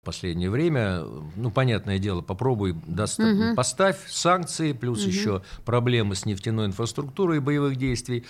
В последнее время, понятное дело, попробуй, поставь санкции, плюс еще проблемы с нефтяной инфраструктурой и боевых действий.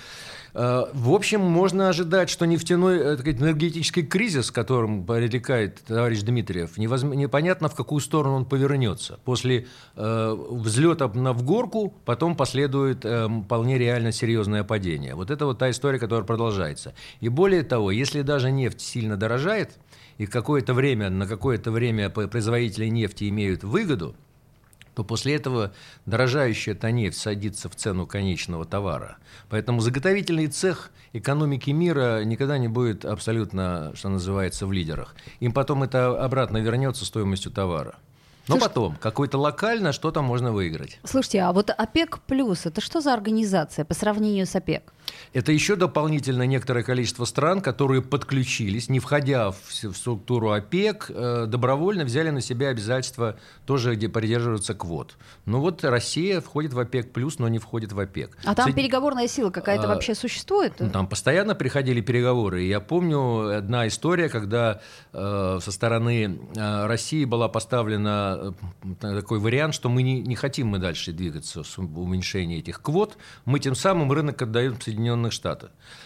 В общем, можно ожидать, что нефтяной энергетический кризис, которым предрекает товарищ Дмитриев, непонятно, в какую сторону он повернется. После взлета в горку потом последует вполне реально серьезное падение. Вот это вот та история, которая продолжается. И более того, если даже нефть сильно дорожает, и на какое-то время производители нефти имеют выгоду, то после этого дорожающая эта нефть садится в цену конечного товара. Поэтому заготовительный цех экономики мира никогда не будет абсолютно, что называется, в лидерах. Им потом это обратно вернется стоимостью товара. Но потом, какое-то локально что-то можно выиграть. Слушайте, а вот ОПЕК+, это что за организация по сравнению с ОПЕК? Это еще дополнительно некоторое количество стран, которые подключились, не входя в структуру ОПЕК, добровольно взяли на себя обязательства тоже, где придерживаются квот. Вот Россия входит в ОПЕК+, но не входит в ОПЕК. А там переговорная сила какая-то вообще существует? Там постоянно приходили переговоры. Я помню одна история, когда со стороны России была поставлена такой вариант, что мы не хотим дальше двигаться с уменьшением этих квот, мы тем самым рынок отдаем Соединенных Штатов.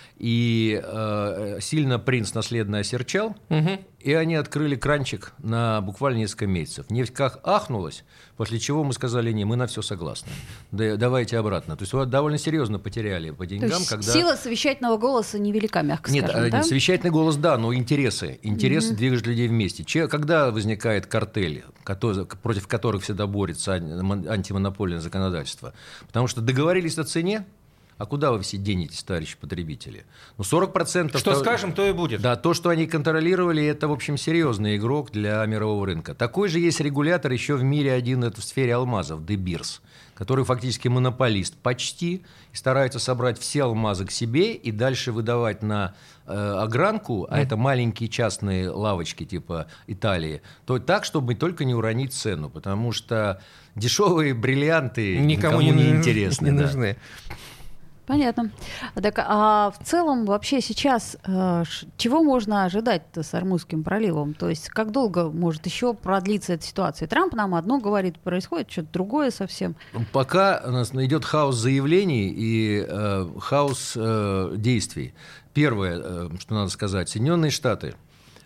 И сильно принц наследно осерчал, и они открыли кранчик на буквально несколько месяцев. Нефть как ахнулась, после чего мы сказали, мы на все согласны. Давайте обратно. То есть вот довольно серьезно потеряли по деньгам. То есть сила совещательного голоса невелика, мягко скажем, да? Нет, совещательный голос, да, но интересы движут людей вместе. Когда возникает картель, против которых всегда борется антимонопольное законодательство? Потому что договорились о цене, а куда вы все денетесь, товарищи потребители? 40%... Что скажем, то и будет. Да, то, что они контролировали, это, в общем, серьезный игрок для мирового рынка. Такой же есть регулятор еще в мире один, это в сфере алмазов, De Beers, который фактически монополист почти, и старается собрать все алмазы к себе и дальше выдавать на огранку, а это маленькие частные лавочки типа Италии, то так, чтобы только не уронить цену, потому что дешевые бриллианты никому не интересны. Не нужны. Понятно. Так, а в целом вообще сейчас чего можно ожидать-то с Ормузским проливом? То есть как долго может еще продлиться эта ситуация? Трамп нам одно говорит, происходит что-то другое совсем. Пока у нас идет хаос заявлений и хаос действий. Первое, что надо сказать, Соединенные Штаты.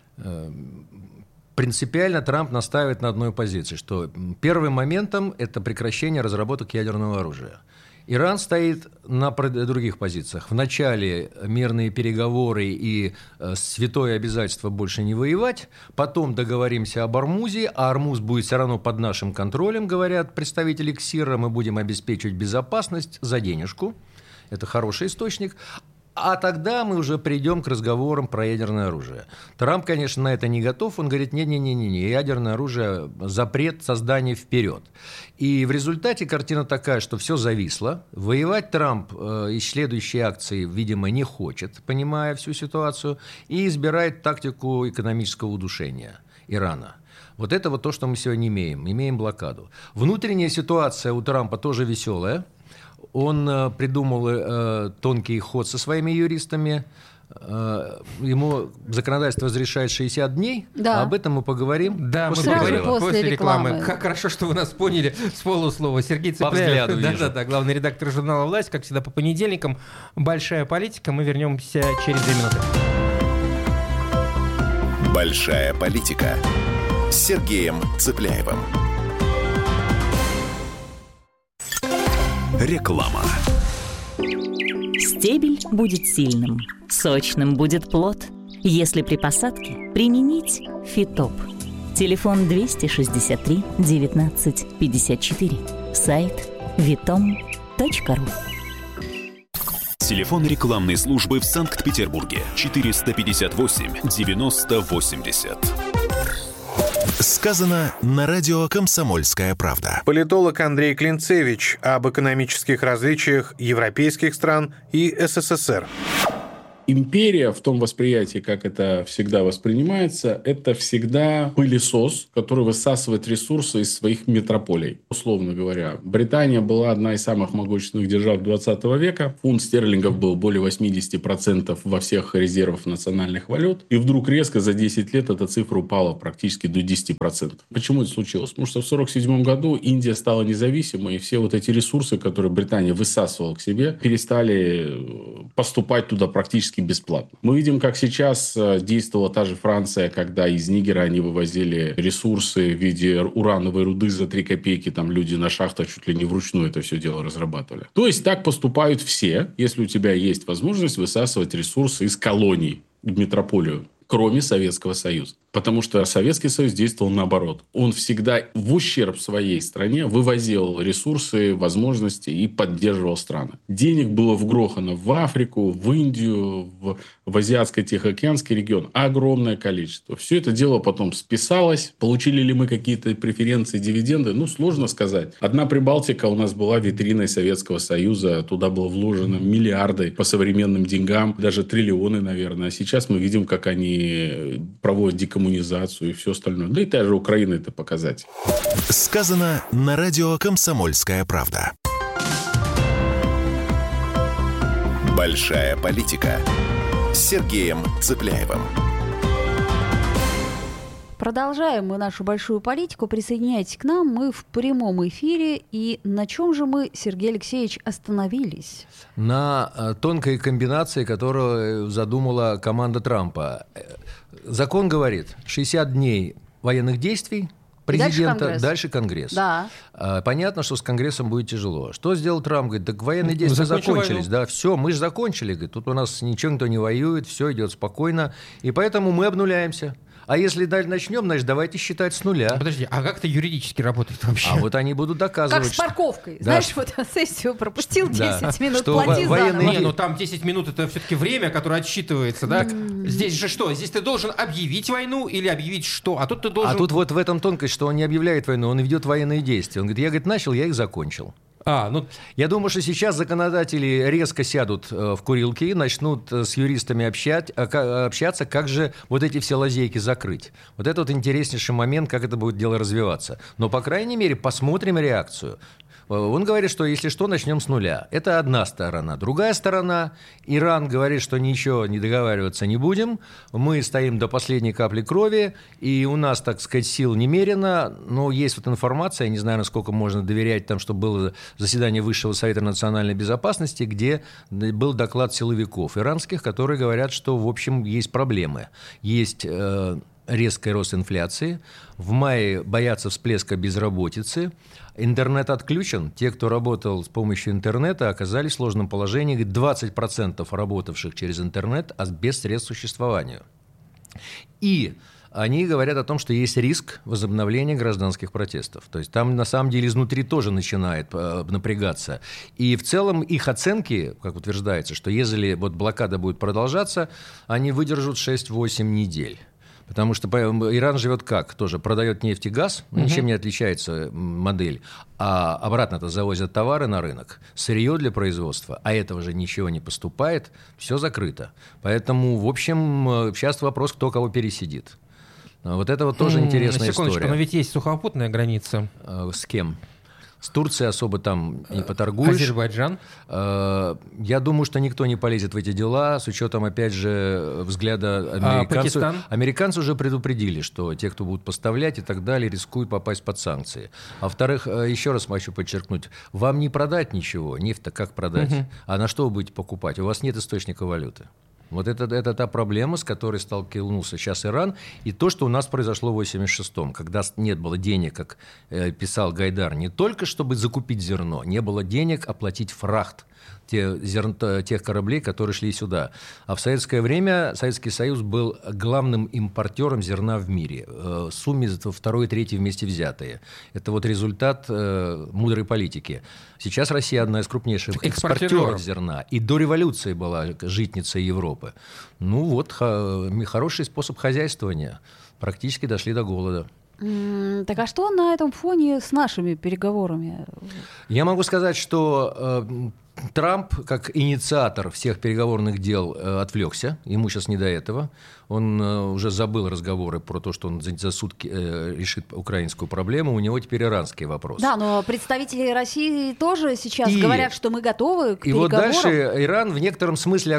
Принципиально Трамп настаивает на одной позиции, что первым моментом это прекращение разработок ядерного оружия. Иран стоит на других позициях. Вначале мирные переговоры и святое обязательство больше не воевать. Потом договоримся об Ормузе, а Ормуз будет все равно под нашим контролем, говорят представители КСИРа. Мы будем обеспечивать безопасность за денежку. Это хороший источник. А тогда мы уже придем к разговорам про ядерное оружие. Трамп, конечно, на это не готов. Он говорит, не-не-не, ядерное оружие, запрет создания вперед. И в результате картина такая, что все зависло. Воевать Трамп из следующей акции, видимо, не хочет, понимая всю ситуацию, и избирает тактику экономического удушения Ирана. Вот это вот то, что мы сегодня имеем. Имеем блокаду. Внутренняя ситуация у Трампа тоже веселая. Он придумал тонкий ход со своими юристами. Ему законодательство разрешает 60 дней. Да. Об этом мы поговорим. Да, после мы поговорим после рекламы. Как хорошо, что вы нас поняли с полуслова. Сергей Цыпляев, да, главный редактор журнала «Власть», как всегда по понедельникам. «Большая политика». Мы вернемся через 2 минуты. «Большая политика» с Сергеем Цыпляевым. Реклама. Стебель будет сильным, сочным будет плод. Если при посадке применить Фитоп. Телефон 263 19 54. Сайт vitom.ru. Телефон рекламной службы в Санкт-Петербурге 458 90 80. Сказано на радио «Комсомольская правда». Политолог Андрей Клинцевич об экономических различиях европейских стран и СССР. Империя в том восприятии, как это всегда воспринимается, это всегда пылесос, который высасывает ресурсы из своих метрополий. Условно говоря, Британия была одна из самых могущественных держав 20 века. Фунт стерлингов был более 80% во всех резервах национальных валют. И вдруг резко за 10 лет эта цифра упала практически до 10%. Почему это случилось? Потому что в 1947 году Индия стала независимой, и все вот эти ресурсы, которые Британия высасывала к себе, перестали поступать туда практически бесплатно. Мы видим, как сейчас действовала та же Франция, когда из Нигера они вывозили ресурсы в виде урановой руды за 3 копейки. Там люди на шахтах чуть ли не вручную это все дело разрабатывали. То есть так поступают все, если у тебя есть возможность высасывать ресурсы из колоний в метрополию, кроме Советского Союза. Потому что Советский Союз действовал наоборот. Он всегда в ущерб своей стране вывозил ресурсы, возможности и поддерживал страны. Денег было вгрохано в Африку, в Индию, в Азиатско-Тихоокеанский регион. Огромное количество. Все это дело потом списалось. Получили ли мы какие-то преференции, дивиденды? Ну, сложно сказать. Одна Прибалтика у нас была витриной Советского Союза. Туда было вложено миллиарды по современным деньгам. Даже триллионы, наверное. А сейчас мы видим, как они проводят декоммунизацию и все остальное. Да и та же Украина это показатель. Сказано на радио «Комсомольская правда». Большая политика с Сергеем Цыпляевым. Продолжаем мы нашу большую политику. Присоединяйтесь к нам. Мы в прямом эфире. И на чем же мы, Сергей Алексеевич, остановились? На тонкой комбинации, которую задумала команда Трампа. Закон говорит, 60 дней военных действий президента, дальше Конгресс. Да. Понятно, что с Конгрессом будет тяжело. Что сделал Трамп? Говорит, так военные действия закончились. Да, все, мы же закончили. Говорит, тут у нас ничего никто не воюет, все идет спокойно. И поэтому мы обнуляемся. А если начнем, значит, давайте считать с нуля. Подожди, а как это юридически работает вообще? А вот они будут доказывать. Как с парковкой. Да. Знаешь, вот сессию пропустил 10 минут, что плати заново. Не, ну там 10 минут это все-таки время, которое отсчитывается, да? Здесь же что? Здесь ты должен объявить войну или объявить что? А тут ты должен... А тут вот в этом тонкость, что он не объявляет войну, он ведет военные действия. Он говорит, я начал, я их закончил. Я думаю, что сейчас законодатели резко сядут в курилки и начнут с юристами общаться, как же вот эти все лазейки закрыть. Вот это вот интереснейший момент, как это будет дело развиваться. Но, по крайней мере, посмотрим реакцию. Он говорит, что если что, начнем с нуля. Это одна сторона. Другая сторона, Иран говорит, что ничего не договариваться не будем. Мы стоим до последней капли крови, и у нас, так сказать, сил немерено. Но есть вот информация, я не знаю, насколько можно доверять, там, что было заседание Высшего Совета национальной безопасности, где был доклад силовиков иранских, которые говорят, что, в общем, есть проблемы. Есть резкий рост инфляции. В мае боятся всплеска безработицы. Интернет отключен. Те, кто работал с помощью интернета, оказались в сложном положении. 20% работавших через интернет, а без средств к существованию. И они говорят о том, что есть риск возобновления гражданских протестов. То есть там на самом деле изнутри тоже начинает напрягаться. И в целом их оценки, как утверждается, что если вот блокада будет продолжаться, они выдержат 6-8 недель. Потому что Иран живет как? Тоже продает нефть и газ, ничем не отличается модель, а обратно-то завозят товары на рынок, сырье для производства, а этого же ничего не поступает, все закрыто. Поэтому, в общем, сейчас вопрос, кто кого пересидит. Вот это вот тоже интересная история. Но ведь есть сухопутная граница. С кем? С Турцией особо там не поторгуешь. Азербайджан? Я думаю, что никто не полезет в эти дела, с учетом, опять же, взгляда американцев. Пакистан? Американцы уже предупредили, что те, кто будут поставлять и так далее, рискуют попасть под санкции. А во-вторых, еще раз хочу подчеркнуть, вам не продать ничего, нефть-то как продать? А на что вы будете покупать? У вас нет источника валюты. Вот это та проблема, с которой столкнулся сейчас Иран. И то, что у нас произошло в 1986-м, когда нет было денег, как писал Гайдар, не только чтобы закупить зерно, не было денег оплатить фрахт тех кораблей, которые шли сюда. А в советское время Советский Союз был главным импортером зерна в мире. В сумме 2 и 3 вместе взятые. Это вот результат мудрой политики. Сейчас Россия одна из крупнейших экспортеров зерна. И до революции была житницей Европы. Ну вот, хороший способ хозяйствования. Практически дошли до голода. Так а что на этом фоне с нашими переговорами? Я могу сказать, что Трамп, как инициатор всех переговорных дел, отвлекся. Ему сейчас не до этого. Он уже забыл разговоры про то, что он за сутки решит украинскую проблему. У него теперь иранский вопрос. Да, но представители России тоже сейчас говорят, что мы готовы к переговорам. И вот дальше Иран в некотором смысле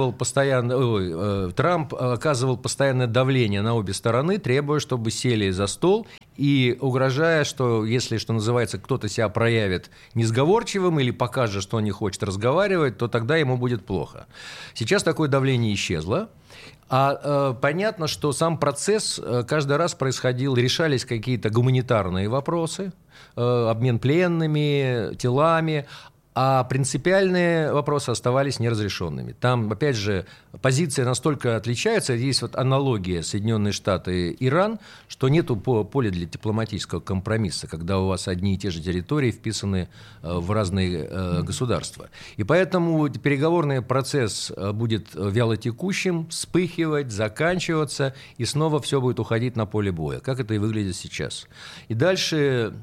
Трамп оказывал постоянное давление на обе стороны, требуя, чтобы сели за стол и угрожая, что если, что называется, кто-то себя проявит несговорчивым или покажет, что он не хочет разговаривать, то тогда ему будет плохо. Сейчас такое давление исчезло. Понятно, что сам процесс каждый раз происходил, решались какие-то гуманитарные вопросы, обмен пленными, телами, а принципиальные вопросы оставались неразрешенными. Там, опять же, позиция настолько отличается, есть вот аналогия Соединенные Штаты и Иран, что нету поля для дипломатического компромисса, когда у вас одни и те же территории вписаны в разные государства. И поэтому переговорный процесс будет вялотекущим, вспыхивать, заканчиваться, и снова все будет уходить на поле боя, как это и выглядит сейчас. И дальше...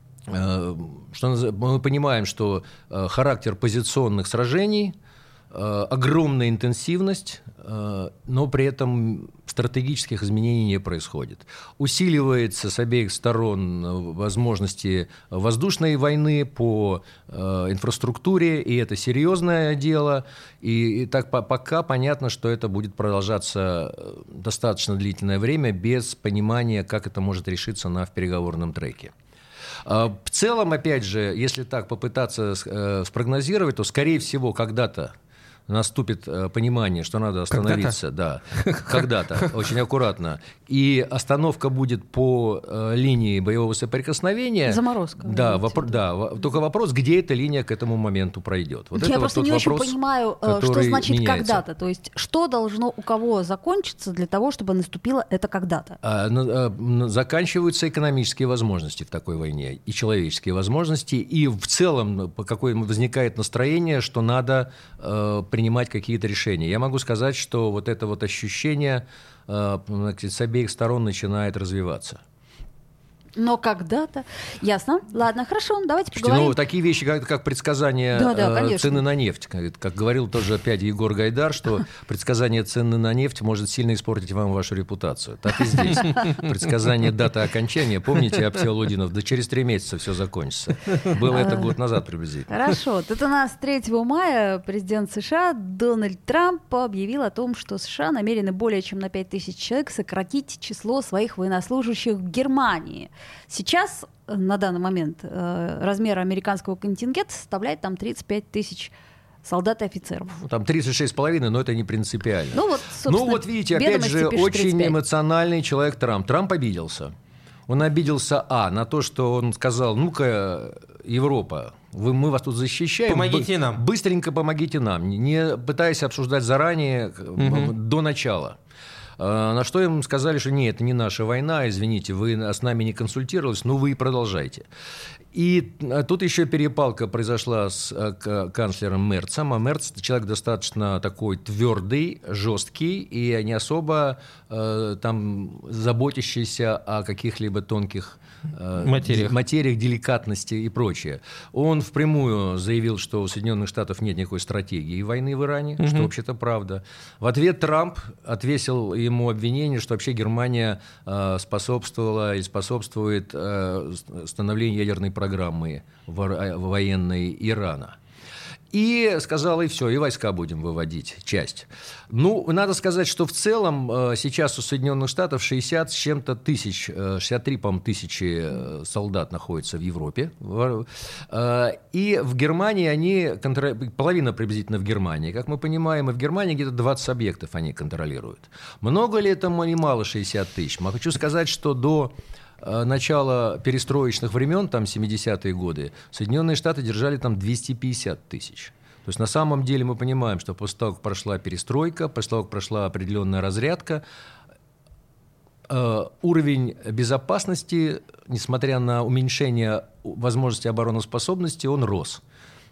мы понимаем, что характер позиционных сражений, огромная интенсивность, но при этом стратегических изменений не происходит. Усиливается с обеих сторон возможности воздушной войны по инфраструктуре, и это серьезное дело. И так пока понятно, что это будет продолжаться достаточно длительное время без понимания, как это может решиться в переговорном треке. В целом, опять же, если так попытаться спрогнозировать, то, скорее всего, когда-то наступит понимание, что надо остановиться. Когда-то, очень аккуратно. И остановка будет по линии боевого соприкосновения. Заморозка. Только вопрос, где эта линия к этому моменту пройдет. Вот я просто не очень понимаю, что значит меняется. Когда-то. То есть, что должно у кого закончиться для того, чтобы наступило это когда-то? Заканчиваются экономические возможности в такой войне, и человеческие возможности, и в целом какое возникает настроение, что надо принимать какие-то решения. Я могу сказать, что вот это вот ощущение с обеих сторон начинает развиваться. Но когда-то... Ясно. Ладно, хорошо, давайте поговорим. Такие вещи, как предсказание цены на нефть. Как говорил тоже опять Егор Гайдар, что предсказание цены на нефть может сильно испортить вам вашу репутацию. Так и здесь. Предсказание даты окончания. Помните, Аптел Лудинов? Да через 3 месяца все закончится. Было это год назад приблизительно. Хорошо. Тут у нас 3 мая президент США Дональд Трамп объявил о том, что США намерены более чем на 5000 человек сократить число своих военнослужащих в Германии. Сейчас, на данный момент, размер американского контингента составляет там 35 тысяч солдат и офицеров. Там 36,5, но это не принципиально. Вот видите, опять же, очень 35. Эмоциональный человек Трамп. Трамп обиделся. Он обиделся, на то, что он сказал, ну-ка, Европа, мы вас тут защищаем. Помогите нам. Быстренько помогите нам, не пытаясь обсуждать заранее, до начала. На что им сказали, что нет, это не наша война, извините, вы с нами не консультировались, но вы и продолжайте. И тут еще перепалка произошла с канцлером Мерцем. А Мерц – человек достаточно такой твердый, жесткий и не особо там заботящийся о каких-либо тонких материях, деликатности и прочее. Он впрямую заявил, что у Соединенных Штатов нет никакой стратегии войны в Иране, что вообще-то правда. В ответ Трамп отвесил ему обвинение, что вообще Германия способствовала и способствует становлению ядерной программы военной Ирана. И сказал, и все, и войска будем выводить, часть. Надо сказать, что в целом сейчас у Соединенных Штатов 60 с чем-то тысяч, 63, по-моему, тысячи солдат находятся в Европе. И в Германии половина приблизительно в Германии. Как мы понимаем, и в Германии где-то 20 объектов они контролируют. Много ли это, или мало 60 тысяч? Я хочу сказать, что до начала перестроечных времен, там 70-е годы, Соединенные Штаты держали там 250 тысяч. То есть на самом деле мы понимаем, что после того, как прошла перестройка, после того, как прошла определенная разрядка, уровень безопасности, несмотря на уменьшение возможности обороноспособности, он рос.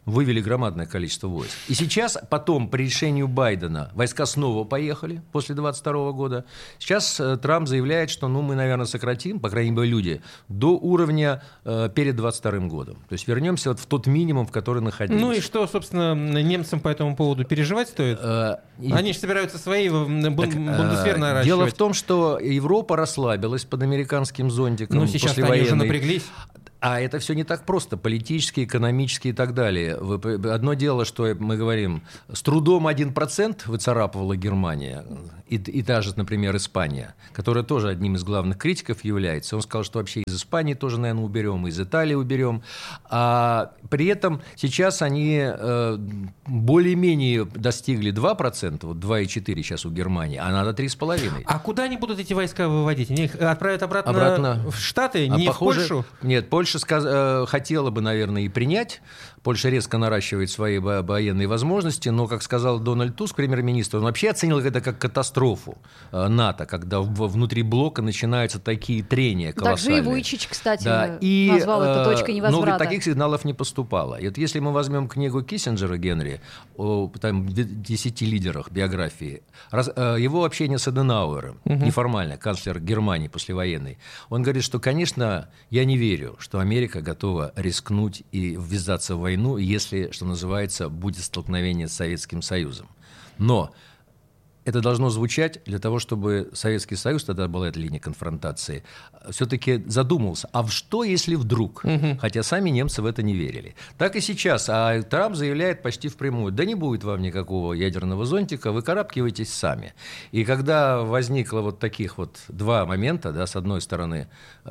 вывели громадное количество войск. И сейчас, потом, по решению Байдена, войска снова поехали после 22 года. Сейчас Трамп заявляет, что мы, наверное, сократим, по крайней мере, люди, до уровня перед 22 годом. То есть вернемся в тот минимум, в который находились. Ну и что, собственно, немцам по этому поводу переживать стоит? Они же собираются свои бундесвер наращивать. Дело в том, что Европа расслабилась под американским зонтиком. Ну, сейчас они уже напряглись. А это все не так просто, политически, экономически и так далее. Одно дело, что мы говорим, с трудом 1% выцарапывала Германия, и та же, например, Испания, которая тоже одним из главных критиков является. Он сказал, что вообще из Испании тоже, наверное, уберем, из Италии уберем. А при этом сейчас они более-менее достигли 2%, вот 2,4% сейчас у Германии, а надо 3,5%. А куда они будут эти войска выводить? Они их отправят обратно в Штаты, не в Польшу? Нет, Польша хотела бы, наверное, и принять. Польша резко наращивает свои военные возможности, но, как сказал Дональд Туск, премьер-министр, он вообще оценил это как катастрофу НАТО, когда внутри блока начинаются такие трения колоссальные. Также и Вуйчич, кстати, назвал это точкой невозврата. Но таких сигналов не поступало. И вот если мы возьмем книгу Киссинджера Генри о 10 лидерах биографии, его общение с Аденауэром, неформально, канцлер Германии послевоенный, он говорит, что, конечно, я не верю, что Америка готова рискнуть и ввязаться в войну, если, что называется, будет столкновение с Советским Союзом. Но это должно звучать для того, чтобы Советский Союз, тогда была эта линия конфронтации, все-таки задумался, а что, если вдруг? Хотя сами немцы в это не верили. Так и сейчас. А Трамп заявляет почти впрямую, да не будет вам никакого ядерного зонтика, вы карабкиваетесь сами. И когда возникло вот таких вот два момента, да, с одной стороны,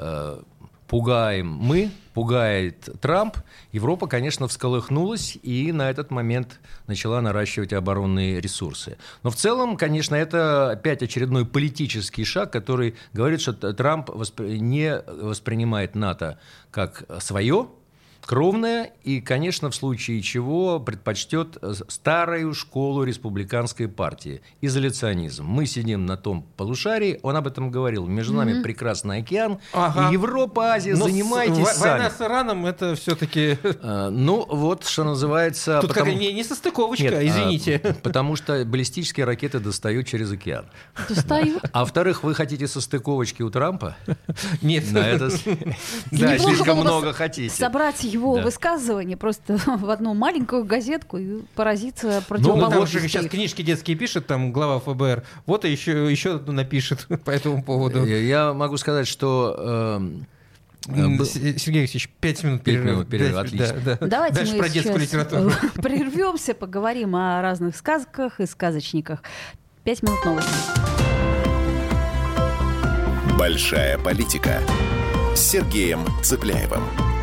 пугаем мы, пугает Трамп, Европа, конечно, всколыхнулась и на этот момент начала наращивать оборонные ресурсы. Но в целом, конечно, это опять очередной политический шаг, который говорит, что Трамп не воспринимает НАТО как свое, кровное, и, конечно, в случае чего предпочтет старую школу республиканской партии – изоляционизм. Мы сидим на том полушарии, он об этом говорил, между нами прекрасный океан, и Европа, Азия, занимайтесь сами. Война с Ираном – это все-таки… Ну, вот, что называется… Тут какая-то несостыковочка, извините. Потому что баллистические ракеты достают через океан. Достают. А во-вторых, вы хотите состыковочки у Трампа? Нет. Да, слишком много хотите. Собрать его высказывание просто в одну маленькую газетку и поразиться противоположностью. Ну, сейчас книжки детские пишет, там, глава ФБР. Вот и еще напишет по этому поводу. Я могу сказать, что… Сергей Алексеевич, 5 минут перерыва. Отлично. Да. Давайте дальше мы про детскую литературу. Прервемся, поговорим о разных сказках и сказочниках. 5 минут новостей. Большая политика с Сергеем Цыпляевым.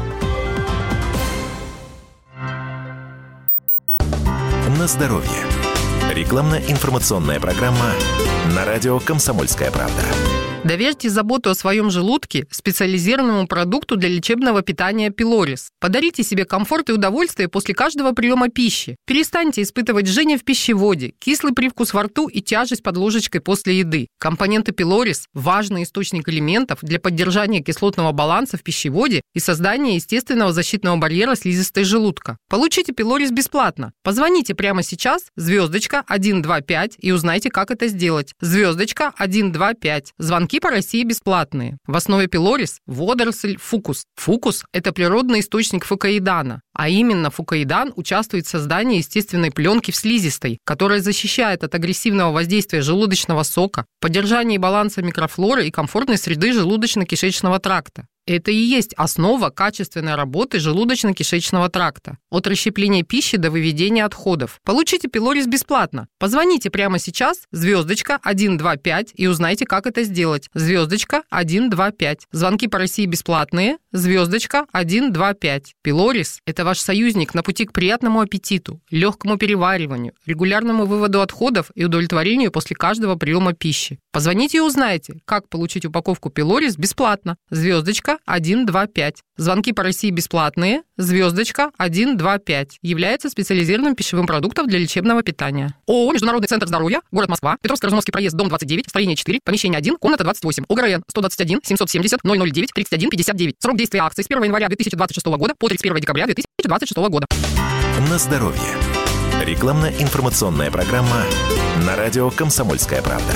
На здоровье. Рекламно-информационная программа на радио «Комсомольская правда». Доверьте заботу о своем желудке специализированному продукту для лечебного питания Пилорис. Подарите себе комфорт и удовольствие после каждого приема пищи. Перестаньте испытывать жжение в пищеводе, кислый привкус во рту и тяжесть под ложечкой после еды. Компоненты Пилорис – важный источник элементов для поддержания кислотного баланса в пищеводе и создания естественного защитного барьера слизистой желудка. Получите Пилорис бесплатно. Позвоните прямо сейчас *125 и узнайте, как это сделать. *125. Звонки по России бесплатные. В основе Пилорис – водоросль фукус. Фукус – это природный источник фукоидана. А именно фукоидан участвует в создании естественной пленки в слизистой, которая защищает от агрессивного воздействия желудочного сока, поддержания баланса микрофлоры и комфортной среды желудочно-кишечного тракта. Это и есть основа качественной работы желудочно-кишечного тракта. От расщепления пищи до выведения отходов. Получите Пилорис бесплатно. Позвоните прямо сейчас *125 и узнайте, как это сделать. *125. Звонки по России бесплатные. *125. Пилорис – это ваш союзник на пути к приятному аппетиту, легкому перевариванию, регулярному выводу отходов и удовлетворению после каждого приема пищи. Позвоните и узнайте, как получить упаковку Пилорис бесплатно. *125. Звонки по России бесплатные. *125. Является специализированным пищевым продуктом для лечебного питания. ООО «Международный центр здоровья», город Москва, Петровско-Рожновский проезд, дом 29, строение 4, помещение 1, комната 28, ОГРН 121 770 009 31 59. Срок действия акции с 1 января 2026 года по 31 декабря 2026 года. на здоровье. Рекламно-информационная программа на радио «Комсомольская правда».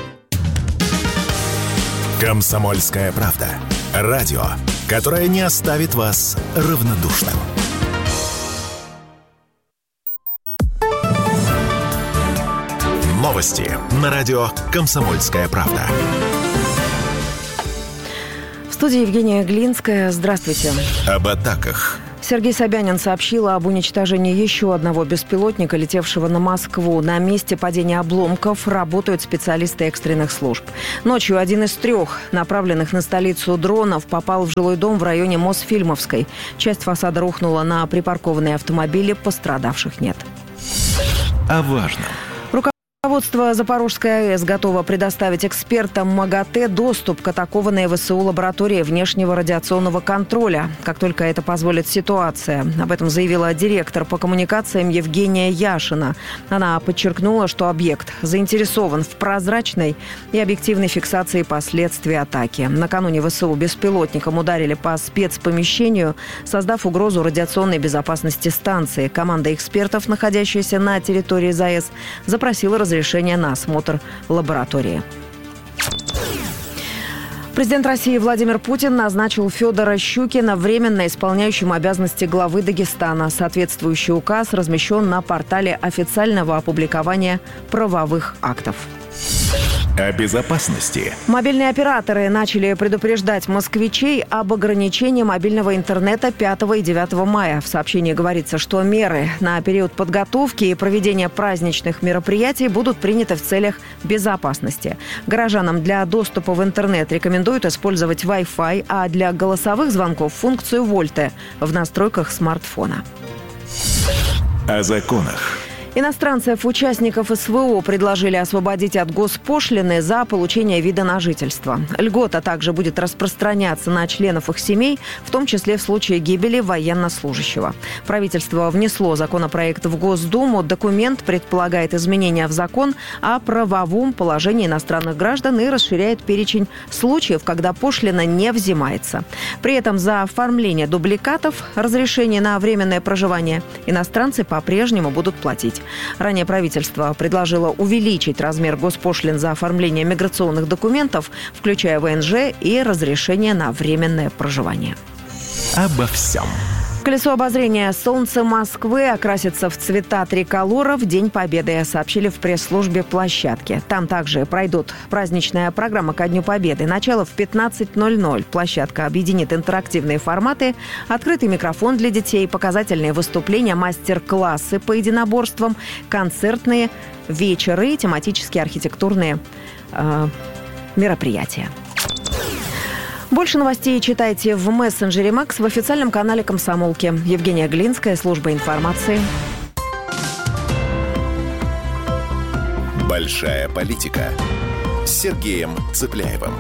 «Комсомольская правда». Радио, которое не оставит вас равнодушным. Новости на радио «Комсомольская правда». В студии Евгения Глинская. Здравствуйте. Об атаках. Сергей Собянин сообщил об уничтожении еще одного беспилотника, летевшего на Москву. На месте падения обломков работают специалисты экстренных служб. Ночью один из 3 направленных на столицу дронов попал в жилой дом в районе Мосфильмовской. Часть фасада рухнула на припаркованные автомобили, пострадавших нет. О важном. Руководство Запорожской АЭС готово предоставить экспертам МАГАТЭ доступ к атакованной ВСУ лаборатории внешнего радиационного контроля, как только это позволит ситуация. Об этом заявила директор по коммуникациям Евгения Яшина. Она подчеркнула, что объект заинтересован в прозрачной и объективной фиксации последствий атаки. Накануне ВСУ беспилотником ударили по спецпомещению, создав угрозу радиационной безопасности станции. Команда экспертов, находящаяся на территории ЗАЭС, запросила разрешение на осмотр лаборатории. Президент России Владимир Путин назначил Федора Щукина временно исполняющим обязанности главы Дагестана. Соответствующий указ размещен на портале официального опубликования правовых актов. О безопасности. Мобильные операторы начали предупреждать москвичей об ограничении мобильного интернета 5 и 9 мая. В сообщении говорится, что меры на период подготовки и проведения праздничных мероприятий будут приняты в целях безопасности. Горожанам для доступа в интернет рекомендуют использовать Wi-Fi, а для голосовых звонков функцию Вольте в настройках смартфона. О законах. Иностранцев, участников СВО, предложили освободить от госпошлины за получение вида на жительство. Льгота также будет распространяться на членов их семей, в том числе в случае гибели военнослужащего. Правительство внесло законопроект в Госдуму. Документ предполагает изменения в закон о правовом положении иностранных граждан и расширяет перечень случаев, когда пошлина не взимается. При этом за оформление дубликатов разрешения на временное проживание иностранцы по-прежнему будут платить. Ранее правительство предложило увеличить размер госпошлин за оформление миграционных документов, включая ВНЖ и разрешение на временное проживание. Обо всем. Колесо обозрения «Солнце Москвы» окрасится в цвета триколора в День Победы, сообщили в пресс-службе площадки. Там также пройдут праздничная программа ко Дню Победы. Начало в 15:00. Площадка объединит интерактивные форматы, открытый микрофон для детей, показательные выступления, мастер-классы по единоборствам, концертные вечеры и тематические архитектурные мероприятия. Больше новостей читайте в мессенджере Макс в официальном канале «Комсомолки». Евгения Глинская, служба информации. Большая политика с Сергеем Цыпляевым.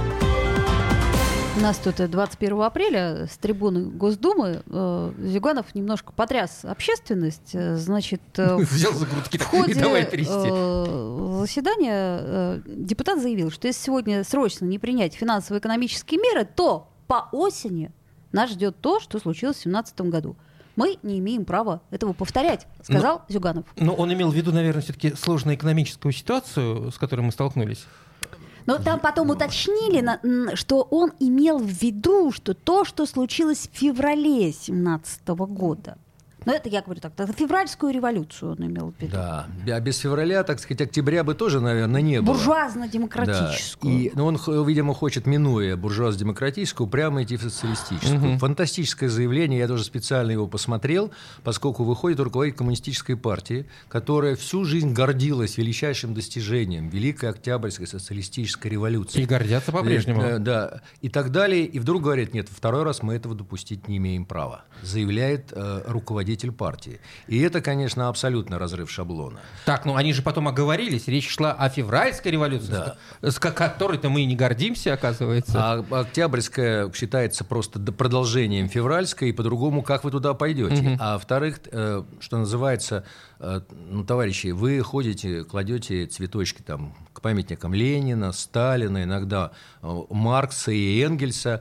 У нас тут 21 апреля с трибуны Госдумы Зюганов немножко потряс общественность. Значит, взял за грудки в и давай трясти. Заседания депутат заявил, что если сегодня срочно не принять финансово-экономические меры, то по осени нас ждет то, что случилось в 2017 году. Мы не имеем права этого повторять, сказал Зюганов. Но он имел в виду, наверное, все-таки сложную экономическую ситуацию, с которой мы столкнулись. Но там потом уточнили, что он имел в виду, что то, что случилось в феврале 2017 года. Но это я говорю так, февральскую революцию он имел в виду. Да, а без февраля, так сказать, октября бы тоже, наверное, не было. Буржуазно-демократическую. Да. Он, видимо, хочет, минуя буржуазно-демократическую, прямо идти в социалистическую. Угу. Фантастическое заявление, я тоже специально его посмотрел, поскольку выходит руководитель коммунистической партии, которая всю жизнь гордилась величайшим достижением Великой Октябрьской социалистической революции. И гордятся по-прежнему. Да, и так далее. И вдруг говорит, нет, второй раз мы этого допустить не имеем права, заявляет руководитель партии. И это, конечно, абсолютно разрыв шаблона. Так, ну они же потом оговорились. Речь шла о февральской революции, да, с которой-то мы и не гордимся, оказывается. А октябрьская считается просто продолжением февральской, и по-другому как вы туда пойдете. Угу. А во-вторых, что называется, товарищи, вы ходите, кладете цветочки там к памятникам Ленина, Сталина, иногда Маркса и Энгельса,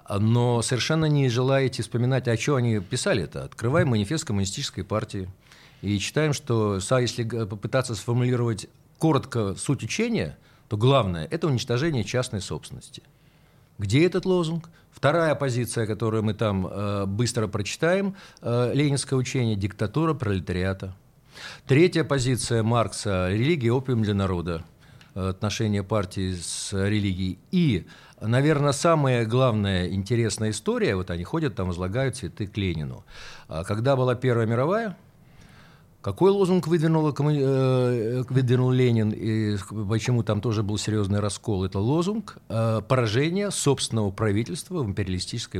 но совершенно не желаете вспоминать, о чем они писали это. Открываем манифест коммунистической партии и читаем, что если попытаться сформулировать коротко суть учения, то главное – это уничтожение частной собственности. Где этот лозунг? Вторая позиция, которую мы там быстро прочитаем, ленинское учение – диктатура пролетариата. Третья позиция Маркса – религия, опиум для народа, отношение партии с религией. И, наверное, самая главная интересная история, вот они ходят там, возлагают цветы к Ленину. Когда была Первая мировая, какой лозунг выдвинул Ленин, и почему там тоже был серьезный раскол? Это лозунг поражения собственного правительства в империалистической